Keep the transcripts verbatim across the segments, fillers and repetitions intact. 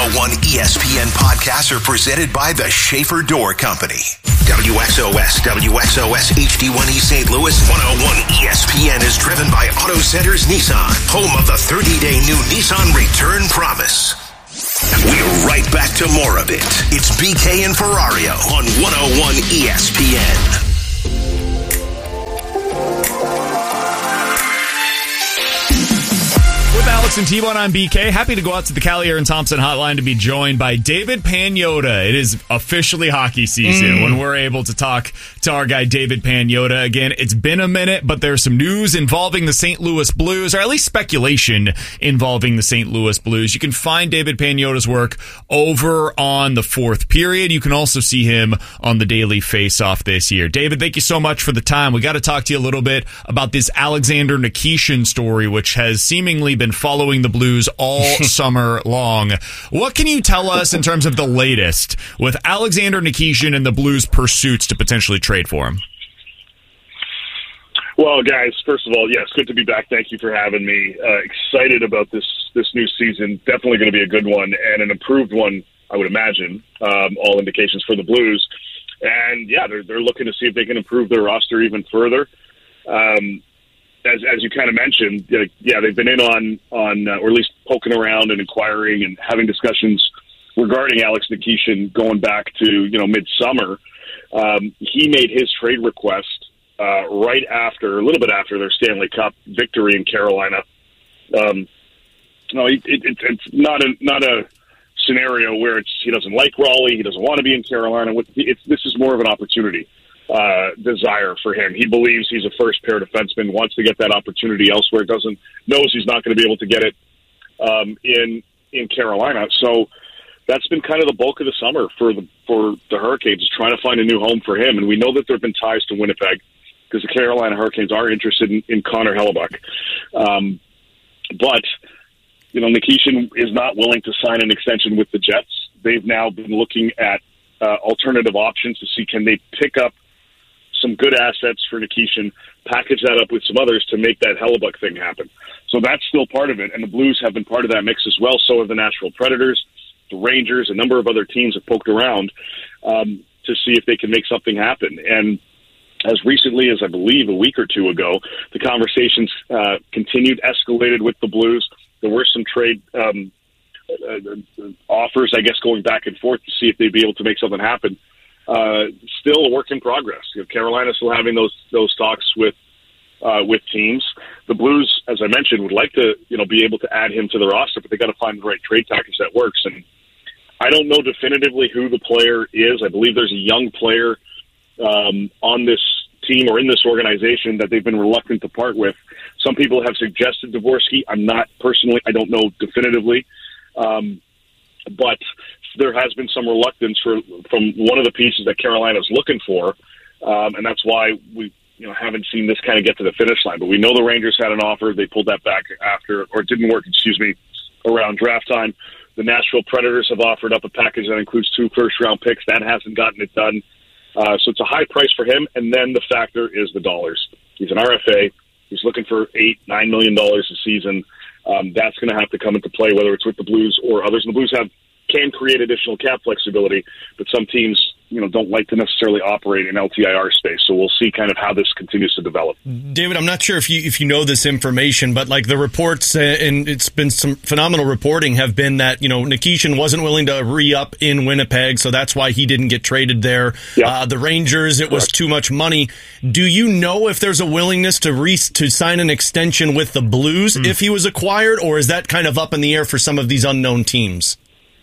one E S P N podcasts are presented by the Schaefer Door Company. W X O S, W X O S H D one E Saint Louis, one oh one E S P N is driven by Auto Centers Nissan, home of the thirty-day new Nissan Return Promise. We're right back to more of it. It's B K and Ferrario on one oh one E S P N. With Alex and T-Bone on B K, happy to go out to the Callier and Thompson hotline to be joined by David Pagnotta. It is officially hockey season mm. when we're able to talk to our guy David Pagnotta again. It's been a minute, but there's some news involving the Saint Louis Blues, or at least speculation involving the Saint Louis Blues. You can find David Pagnotta's work over on the Fourth Period. You can also see him on the Daily Face-Off this year. David, thank you so much for the time. We got to talk to you a little bit about this Alexander Nikishin story, which has seemingly been following the Blues all summer long. What can you tell us in terms of the latest with Alexander Nikishin and the Blues' pursuits to potentially trade for him? Well, guys, first of all, yes, good to be back. Thank you for having me. Uh, excited about this this new season. Definitely going to be a good one and an improved one, I would imagine. Um, all indications for the Blues. And, yeah, they're, they're looking to see if they can improve their roster even further. Um As as you kind of mentioned, yeah, they've been in on, on uh, or at least poking around and inquiring and having discussions regarding Alex Nikishin going back to, you know, midsummer. Um, he made his trade request uh, right after, a little bit after their Stanley Cup victory in Carolina. Um, no, it, it, it's not a not a scenario where it's he doesn't like Raleigh, he doesn't want to be in Carolina. It's, this is more of an opportunity. Uh, desire for him. He believes he's a first pair defenseman, wants to get that opportunity elsewhere, doesn't knows he's not going to be able to get it um, in in Carolina. So that's been kind of the bulk of the summer for the for the Hurricanes, trying to find a new home for him. And we know that there have been ties to Winnipeg because the Carolina Hurricanes are interested in, in Connor Hellebuyck. Um, but you know, Nikishin is not willing to sign an extension with the Jets. They've now been looking at uh, alternative options to see can they pick up some good assets for Nikishin, package that up with some others to make that Hellebuyck thing happen. So that's still part of it, and the Blues have been part of that mix as well. So have the Nashville Predators, the Rangers, a number of other teams have poked around um, to see if they can make something happen. And as recently as, I believe, a week or two ago, the conversations uh, continued, escalated with the Blues. There were some trade um, uh, offers, I guess, going back and forth to see if they'd be able to make something happen. Uh, still a work in progress. You know, Carolina's still having those those talks with uh, with teams. The Blues, as I mentioned, would like to you know be able to add him to the roster, but they got to find the right trade package that works. And I don't know definitively who the player is. I believe there's a young player um, on this team or in this organization that they've been reluctant to part with. Some people have suggested Dvorsky. I'm not personally. I don't know definitively, um, but there has been some reluctance for, from one of the pieces that Carolina's looking for, um, and that's why we you know haven't seen this kind of get to the finish line. But we know the Rangers had an offer; they pulled that back after, or it didn't work. Excuse me, around draft time. The Nashville Predators have offered up a package that includes two first-round picks. That hasn't gotten it done, uh, so it's a high price for him. And then the factor is the dollars. He's an R F A. He's looking for eight, nine million dollars a season. Um, that's going to have to come into play, whether it's with the Blues or others. And the Blues have. Can create additional cap flexibility, but some teams, you know, don't like to necessarily operate in L T I R space. So we'll see kind of how this continues to develop. David, I'm not sure if you if you know this information, but like the reports, uh, and it's been some phenomenal reporting, have been that, you know, Nikishin wasn't willing to re-up in Winnipeg, so that's why he didn't get traded there. Yep. Uh, the Rangers, it Correct. was too much money. Do you know if there's a willingness to re- to sign an extension with the Blues mm. if he was acquired, or is that kind of up in the air for some of these unknown teams?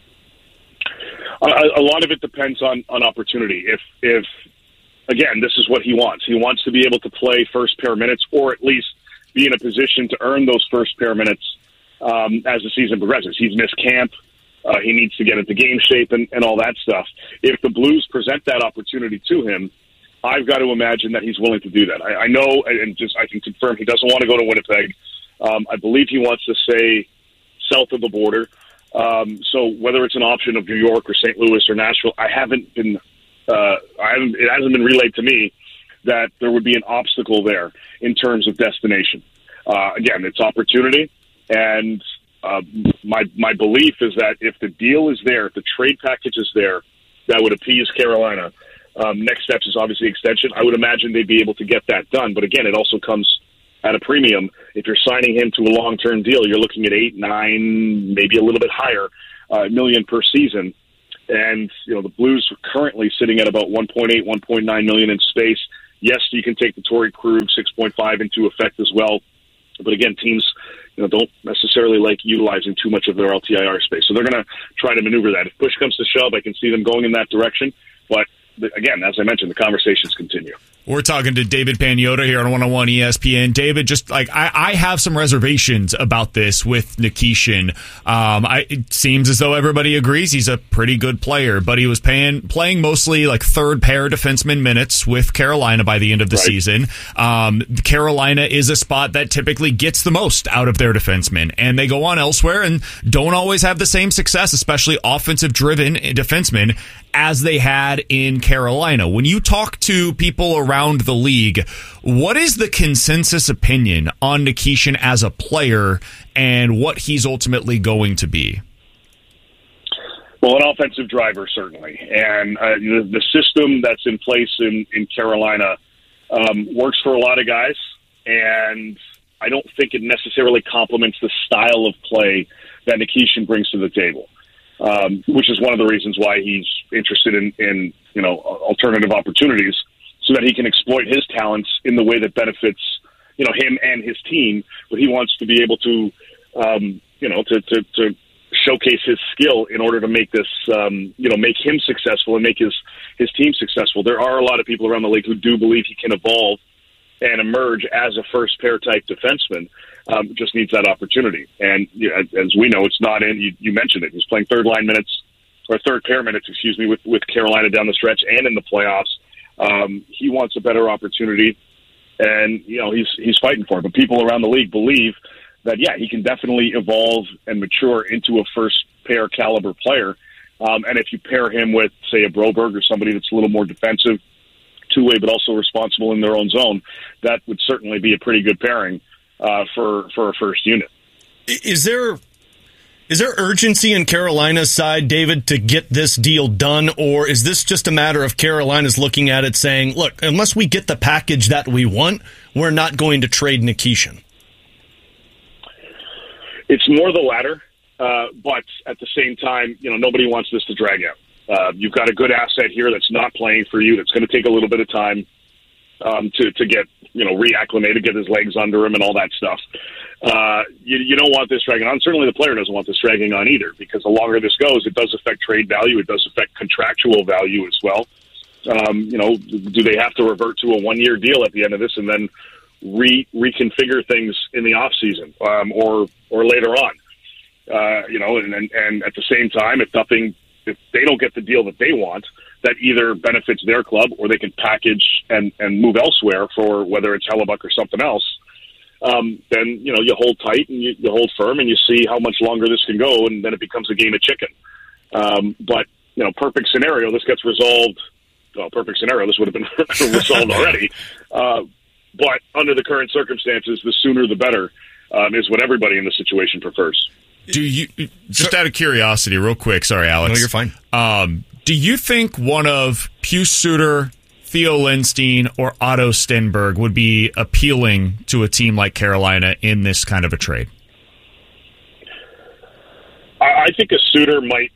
A, a lot of it depends on, on opportunity. If, if again, this is what he wants. He wants to be able to play first pair minutes, or at least be in a position to earn those first pair minutes um, as the season progresses. He's missed camp. Uh, he needs to get into game shape and, and all that stuff. If the Blues present that opportunity to him, I've got to imagine that he's willing to do that. I, I know, and just I can confirm, he doesn't want to go to Winnipeg. Um, I believe he wants to stay south of the border. Um, so whether it's an option of New York or Saint Louis or Nashville, I haven't been, uh, I haven't, it hasn't been relayed to me that there would be an obstacle there in terms of destination. Uh, again, it's opportunity, and uh, my my belief is that if the deal is there, if the trade package is there, that would appease Carolina. Um, next steps is obviously extension. I would imagine they'd be able to get that done. But again, it also comes at a premium. If you're signing him to a long-term deal, you're looking at eight, nine, maybe a little bit higher uh, million per season. And, you know, the Blues are currently sitting at about one point eight, one point nine million in space. Yes, you can take the Torrey Krug six point five into effect as well. But again, teams, you know, don't necessarily like utilizing too much of their L T I R space. So they're going to try to maneuver that. If push comes to shove, I can see them going in that direction. But again, as I mentioned, the conversations continue. We're talking to David Pagnotta here on one oh one E S P N. David, just like I, I have some reservations about this with Nikishin. Um, I, it seems as though everybody agrees he's a pretty good player, but he was paying, playing mostly like third pair defenseman minutes with Carolina by the end of the right. season. Um, Carolina is a spot that typically gets the most out of their defensemen, and they go on elsewhere and don't always have the same success, especially offensive-driven defensemen, as they had in Carolina. When you talk to people around the league, what is the consensus opinion on Nikishin as a player and what he's ultimately going to be? Well, an offensive driver, certainly. And uh, the, the system that's in place in, in Carolina um, works for a lot of guys, and I don't think it necessarily complements the style of play that Nikishin brings to the table. Um, which is one of the reasons why he's interested in, in, you know, alternative opportunities so that he can exploit his talents in the way that benefits, you know, him and his team. But he wants to be able to, um, you know, to, to, to showcase his skill in order to make this, um, you know, make him successful and make his, his team successful. There are a lot of people around the league who do believe he can evolve and emerge as a first pair type defenseman. Um, just needs that opportunity. And you know, as we know, it's not in, you, you mentioned it, he's playing third line minutes, or third pair minutes, excuse me, with, with Carolina down the stretch and in the playoffs. Um, he wants a better opportunity, and, you know, he's, he's fighting for it. But people around the league believe that, yeah, he can definitely evolve and mature into a first pair caliber player. Um, and if you pair him with, say, a Broberg or somebody that's a little more defensive, two-way, but also responsible in their own zone, that would certainly be a pretty good pairing Uh, for for a first unit. Is there is there urgency in Carolina's side, David, to get this deal done, or is this just a matter of Carolina's looking at it saying, look, unless we get the package that we want, we're not going to trade Nikishin? It's more the latter, uh, but at the same time, you know, nobody wants this to drag out. Uh, you've got a good asset here that's not playing for you, that's going to take a little bit of time um, to, to get, you know, reacclimated, get his legs under him and all that stuff. Uh, you, you don't want this dragging on. Certainly the player doesn't want this dragging on either, because the longer this goes, it does affect trade value. It does affect contractual value as well. Um, you know, do they have to revert to a one-year deal at the end of this and then re reconfigure things in the off season um, or or later on? Uh, you know, and, and and at the same time, if nothing, if they don't get the deal that they want, that either benefits their club or they can package and, and move elsewhere for whether it's Hellebuck or something else, um, then, you know, you hold tight and you, you hold firm and you see how much longer this can go, and then it becomes a game of chicken. Um, but, you know, perfect scenario, this gets resolved. Well, perfect scenario, this would have been resolved already. Uh, but under the current circumstances, the sooner the better um, is what everybody in the situation prefers. Do you, just out of curiosity, real quick, sorry, Alex. No, you're fine. Um, do you think one of Pius Suter, Theo Lindstein, or Otto Stenberg would be appealing to a team like Carolina in this kind of a trade? I think a Suter might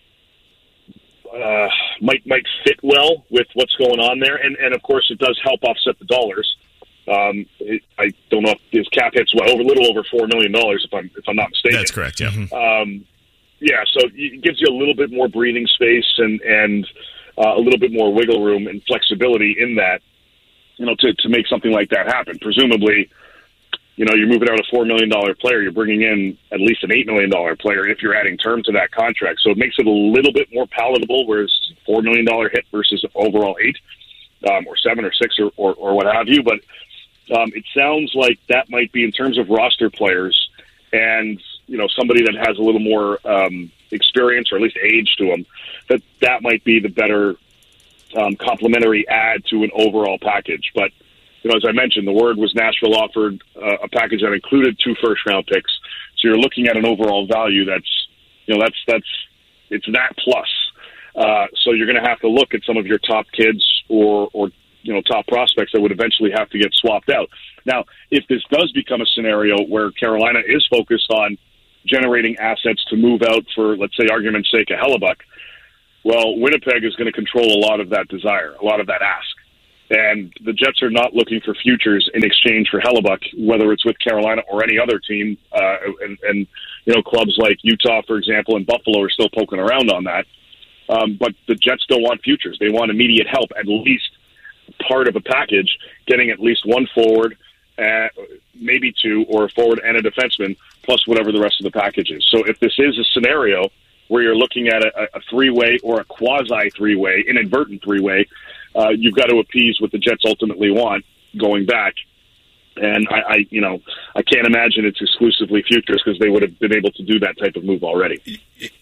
uh, might might fit well with what's going on there, and and of course it does help offset the dollars. Um, it, I don't know if his cap hits well, over a little over four million dollars, if I'm if I'm not mistaken. That's correct. Yeah. Mm-hmm. Um, yeah. So it gives you a little bit more breathing space and and uh, a little bit more wiggle room and flexibility in that, you know, to to make something like that happen. Presumably, you know, you're moving out a four million dollar player, you're bringing in at least an eight million dollar player if you're adding term to that contract. So it makes it a little bit more palatable, whereas four million dollar hit versus overall eight, um, or seven or six or, or, or what have you. But Um, it sounds like that might be, in terms of roster players and, you know, somebody that has a little more um, experience or at least age to them, that that might be the better um, complementary add to an overall package. But, you know, as I mentioned, the word was Nashville offered uh, a package that included two first-round picks, So you're looking at an overall value that's, you know, that's, that's, it's that plus. Uh, so you're going to have to look at some of your top kids or, or, you know, top prospects that would eventually have to get swapped out. Now, if this does become a scenario where Carolina is focused on generating assets to move out for, let's say, argument's sake, a Hellebuyck, well, Winnipeg is going to control a lot of that desire, a lot of that ask. And the Jets are not looking for futures in exchange for Hellebuyck, whether it's with Carolina or any other team. Uh, and, and, you know, clubs like Utah, for example, and Buffalo are still poking around on that. Um, but the Jets don't want futures. They want immediate help, at least part of a package, getting at least one forward, uh, maybe two, or a forward and a defenseman, plus whatever the rest of the package is. So if this is a scenario where you're looking at a, a three-way or a quasi-three-way, inadvertent three-way, uh, you've got to appease what the Jets ultimately want going back. And I, I you know, I can't imagine it's exclusively futures because they would have been able to do that type of move already.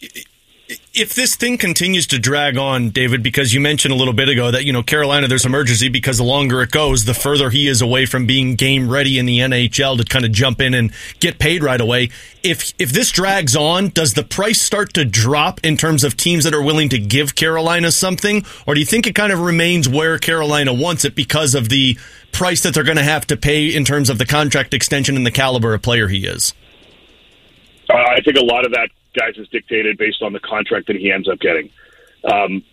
If this thing continues to drag on, David, because you mentioned a little bit ago that, you know, Carolina, there's some urgency because the longer it goes, the further he is away from being game ready in the N H L to kind of jump in and get paid right away. If if this drags on, does the price start to drop in terms of teams that are willing to give Carolina something? Or do you think it kind of remains where Carolina wants it because of the price that they're going to have to pay in terms of the contract extension and the caliber of player he is? Uh, I think a lot of that, guys, is dictated based on the contract that he ends up getting. Um,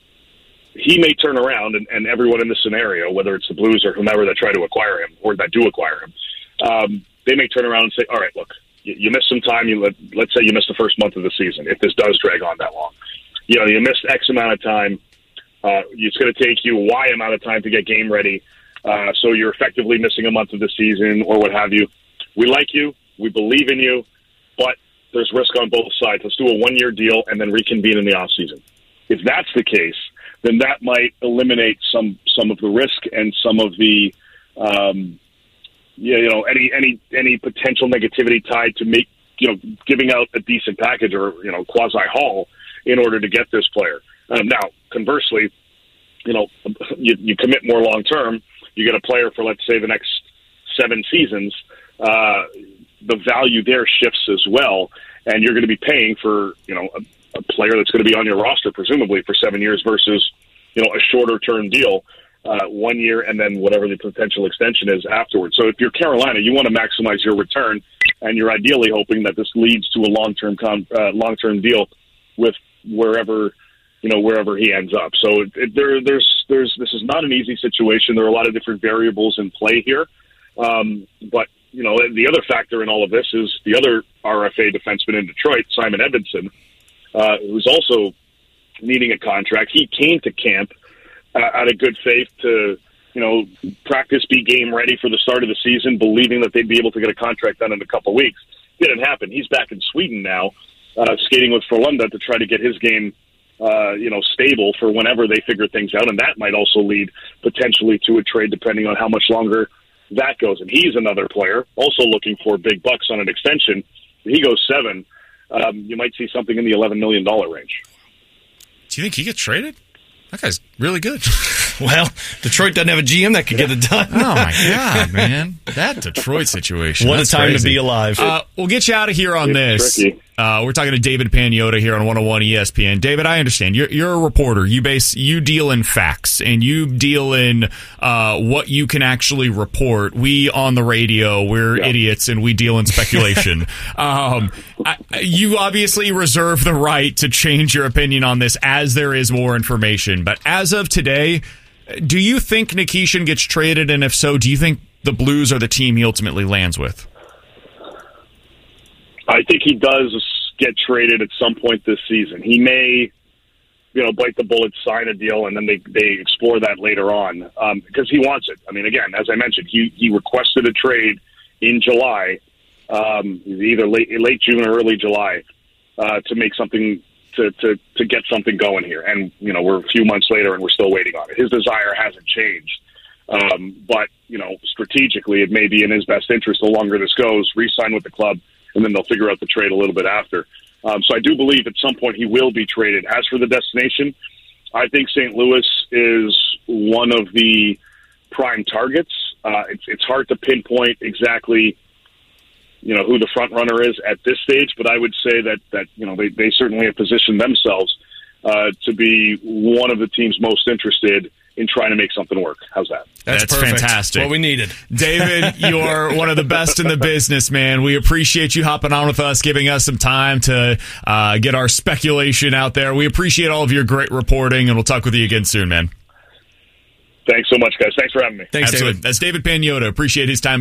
he may turn around, and, and everyone in this scenario, whether it's the Blues or whomever that try to acquire him or that do acquire him, um, they may turn around and say, all right, look, you, you missed some time. You let, let's say you missed the first month of the season, if this does drag on that long. You know, you missed X amount of time. Uh, it's going to take you Y amount of time to get game ready. Uh, so you're effectively missing a month of the season or what have you. We like you. We believe in you. But there's risk on both sides. Let's do a one-year deal and then reconvene in the offseason. If that's the case, then that might eliminate some some of the risk and some of the, um, yeah, you know, any any any potential negativity tied to make you know giving out a decent package or you know quasi haul in order to get this player. Um, now, conversely, you know, you, you commit more long term. You get a player for let's say the next seven seasons. Uh, the value there shifts as well, and you're going to be paying for, you know, a, a player that's going to be on your roster, presumably for seven years versus, you know, a shorter term deal, uh, one year, and then whatever the potential extension is afterwards. So if you're Carolina, you want to maximize your return, and you're ideally hoping that this leads to a long-term, con- uh, long-term deal with wherever, you know, wherever he ends up. So it, it, there, there's, there's, this is not an easy situation. There are a lot of different variables in play here, um, but you know, the other factor in all of this is the other R F A defenseman in Detroit, Simon Edmondson, uh, who's also needing a contract. He came to camp uh, out of good faith to, you know, practice, be game ready for the start of the season, believing that they'd be able to get a contract done in a couple weeks. Didn't happen. He's back in Sweden now, uh, skating with Frölunda to try to get his game, uh, you know, stable for whenever they figure things out, and that might also lead potentially to a trade depending on how much longer that goes. And he's another player also looking for big bucks on an extension. If he goes seven, um, you might see something in the eleven million dollars range. Do you think he gets traded? That guy's really good. Well, Detroit doesn't have a G M that could get it done. Oh, my God, man. That Detroit situation. What That's a time crazy. to be alive. Uh, we'll get you out of here on It's this. tricky. Uh, we're talking to David Pagnotta here on one oh one E S P N. David, I understand. You're, you're a reporter. You base you deal in facts, and you deal in uh, what you can actually report. We on the radio, we're Yeah. idiots, and we deal in speculation. um, I, you obviously reserve the right to change your opinion on this as there is more information. But as of today, do you think Nikishin gets traded? And if so, do you think the Blues are the team he ultimately lands with? I think he does get traded at some point this season. He may, you know, bite the bullet, sign a deal, and then they, they explore that later on um, because he wants it. I mean, again, as I mentioned, he, he requested a trade in July, um, either late late June or early July, uh, to make something to, to to get something going here. And you know, we're a few months later, and we're still waiting on it. His desire hasn't changed, um, but you know, strategically, it may be in his best interest. The longer this goes, re-sign with the club, and then they'll figure out the trade a little bit after. Um, so I do believe at some point he will be traded. As for the destination, I think Saint Louis is one of the prime targets. Uh, it's, it's hard to pinpoint exactly you know, who the front runner is at this stage, but I would say that, that you know, they, they certainly have positioned themselves uh, to be one of the teams most interested in trying to make something work. How's that? That's, That's fantastic. What we needed. David, you're one of the best in the business, man. We appreciate you hopping on with us, giving us some time to uh, get our speculation out there. We appreciate all of your great reporting, and we'll talk with you again soon, man. Thanks so much, guys. Thanks for having me. Thanks, Absolutely. David. That's David Pagnotta. Appreciate his time.